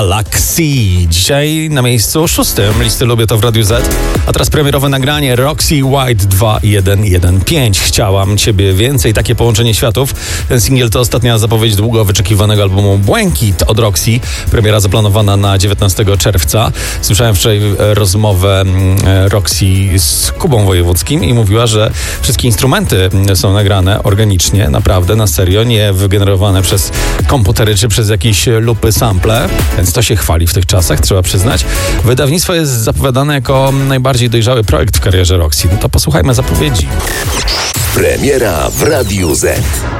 Luxy. Dzisiaj na miejscu 6 listy Lubię to w Radiu Z. A teraz premierowe nagranie Roxy White 2115. Chciałam Ciebie więcej. Takie połączenie światów. Ten singiel to ostatnia zapowiedź długo wyczekiwanego albumu Błękit od Roxy. Premiera zaplanowana na 19 czerwca. Słyszałem wczoraj rozmowę Roxy z Kubą Wojewódzkim i mówiła, że wszystkie instrumenty są nagrane organicznie, naprawdę, na serio, nie wygenerowane przez komputery czy przez jakieś lupy sample, więc to się chwali w tych czasach, trzeba przyznać. Wydawnictwo jest zapowiadane jako najbardziej dojrzały projekt w karierze Roxy. No to posłuchajmy zapowiedzi. Premiera w Radiu Z.